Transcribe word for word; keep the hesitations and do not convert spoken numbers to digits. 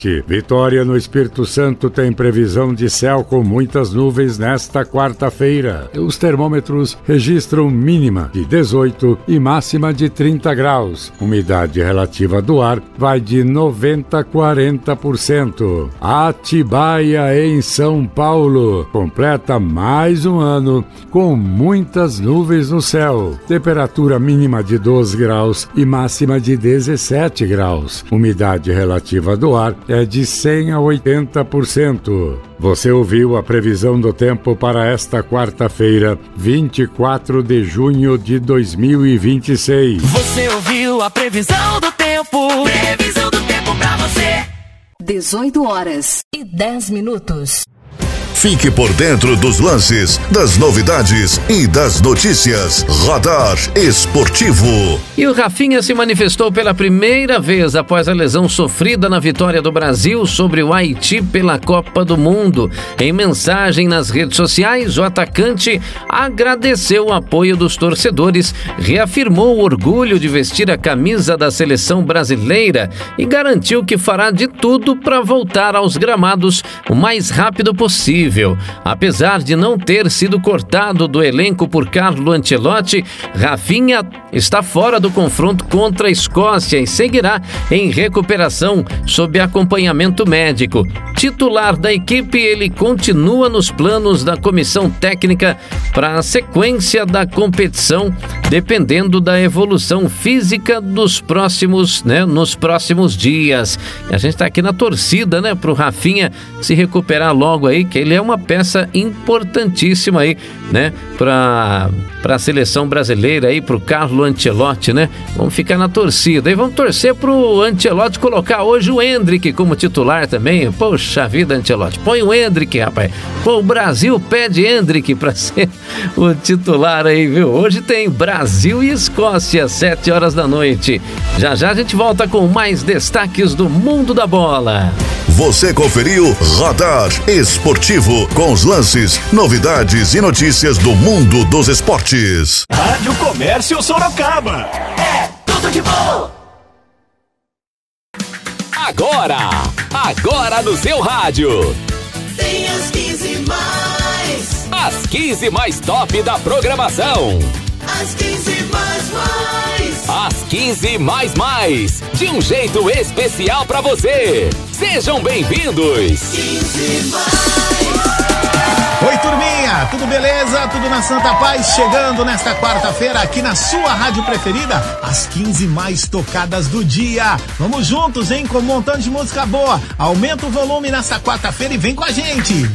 Vitória, no Espírito Santo, tem previsão de céu com muitas nuvens nesta quarta-feira. Os termômetros registram mínima de dezoito e máxima de trinta graus. Umidade relativa do ar vai de noventa a quarenta por cento. Atibaia, em São Paulo, completa mais um ano com muitas nuvens no céu. Temperatura mínima de doze graus e máxima de dezessete graus. Umidade relativa do ar é de cem a oitenta por cento. Você ouviu a previsão do tempo para esta quarta-feira, vinte e quatro de junho de dois mil e vinte e seis. Você ouviu a previsão do tempo. Previsão do tempo pra você. dezoito horas e dez minutos. Fique por dentro dos lances, das novidades e das notícias. Radar Esportivo. E o Rafinha se manifestou pela primeira vez após a lesão sofrida na vitória do Brasil sobre o Haiti pela Copa do Mundo. Em mensagem nas redes sociais, o atacante agradeceu o apoio dos torcedores, reafirmou o orgulho de vestir a camisa da seleção brasileira e garantiu que fará de tudo para voltar aos gramados o mais rápido possível. Apesar de não ter sido cortado do elenco por Carlo Ancelotti, Rafinha está fora do confronto contra a Escócia e seguirá em recuperação sob acompanhamento médico. Titular da equipe, ele continua nos planos da comissão técnica para a sequência da competição, dependendo da evolução física dos próximos, né, nos próximos dias. E a gente está aqui na torcida, né, para o Rafinha se recuperar logo aí, que ele é uma peça importantíssima aí, né, para para a seleção brasileira aí, para o Carlo Ancelotti, né? Vamos ficar na torcida e vamos torcer para o Ancelotti colocar hoje o Endrick como titular também. Poxa vida, Ancelotti, põe o Endrick, rapaz. Pô, o Brasil pede Endrick para ser o titular aí, viu? Hoje tem Brasil e Escócia, sete horas da noite. Já já a gente volta com mais destaques do mundo da bola. Você conferiu Radar Esportivo, com os lances, novidades e notícias do mundo dos esportes. Rádio Comércio Sorocaba. É tudo de bom. Agora, agora no seu rádio. Tem as quinze mais. As quinze mais top da programação. As quinze mais mais. As quinze mais mais. De um jeito especial pra você. Sejam bem-vindos. quinze mais. Oi, turminha, tudo beleza? Tudo na Santa Paz? Chegando nesta quarta-feira aqui na sua rádio preferida, as quinze mais tocadas do dia. Vamos juntos, hein, com um montão de música boa. Aumenta o volume nessa quarta-feira e vem com a gente.